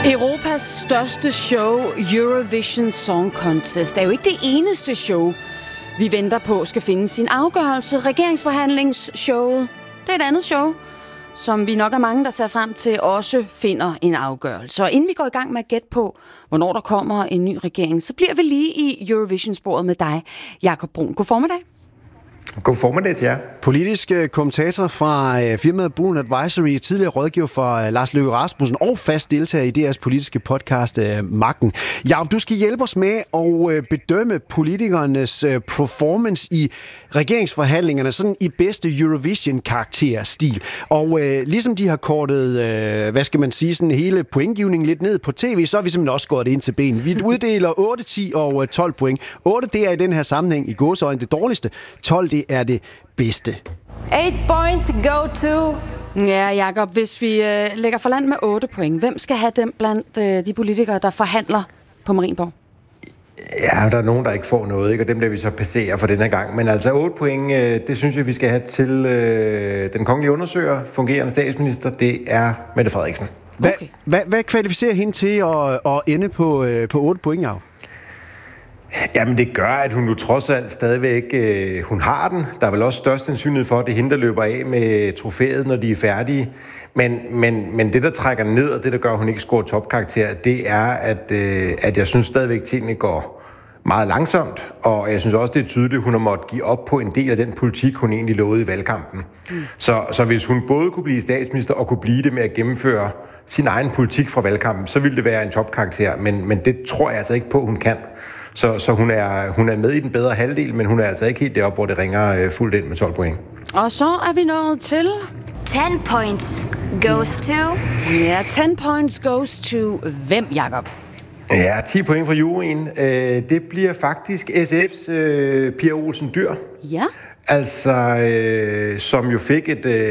Europas største show, Eurovision Song Contest, er jo ikke det eneste show, vi venter på skal finde sin afgørelse. Regeringsforhandlingsshowet, det er et andet show, som vi nok er mange, der ser frem til, også finder en afgørelse. Og inden vi går i gang med at gætte på, hvornår der kommer en ny regering, så bliver vi lige i Eurovision-sporet med dig, Jakob Brun. God formiddag. God formiddag til jer. Politisk kommentator fra firmaet Brun Advisory, tidligere rådgiver for Lars Løkke Rasmussen og fast deltager i DR's politiske podcast Magten. Jakob, du skal hjælpe os med at bedømme politikernes performance i regeringsforhandlingerne, sådan i bedste Eurovision-karakterstil. Og ligesom de har kortet, sådan hele pointgivningen lidt ned på tv, så er vi simpelthen også gået ind til benen. Vi uddeler 8, 10 og 12 point. 8, det er i den her sammenhæng i gåseøjne det dårligste. 12, det er det bedste. 8 points go to... Ja, Jakob, hvis vi lægger for land med 8 point, hvem skal have dem blandt de politikere, der forhandler på Marienborg? Ja, der er nogen, der ikke får noget, ikke? Og dem bliver vi så passere for den her gang. Men altså 8 point, det synes jeg, vi skal have til den kongelige undersøger, fungerende statsminister, det er Mette Frederiksen. Okay. Hvad kvalificerer hende til at ende på 8 point, Jakob? Jamen det gør, at hun nu trods alt stadigvæk, hun har den. Der er vel også størst sandsynlighed for, at det er hende, der løber af med trofæet, når de er færdige. Men det, der trækker ned, og det, der gør, at hun ikke scorer topkarakter, det er, at jeg synes stadigvæk, at tingene går meget langsomt. Og jeg synes også, det er tydeligt, at hun har måttet give op på en del af den politik, hun egentlig lovede i valgkampen. Så hvis hun både kunne blive statsminister og kunne blive det med at gennemføre sin egen politik fra valgkampen, så ville det være en topkarakter. Men det tror jeg altså ikke på, hun kan. Så hun er med i den bedre halvdel, men hun er altså ikke helt deroppe, hvor det ringer fuldt ind med 12 point. Og så er vi nået til... 10 points goes to... Ja, 10 points goes to hvem, Jakob? Ja, 10 point fra juryen. Det bliver faktisk SF's Pia Olsen Dyhr. Ja. Altså, som jo fik et